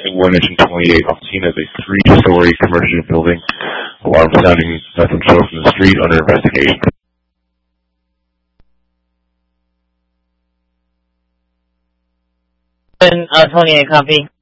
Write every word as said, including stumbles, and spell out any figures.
One Nation twenty-eight, often seen as a three-story commercial building. Alarm sounding from show from the street under investigation. Uh, twenty-eight, copy.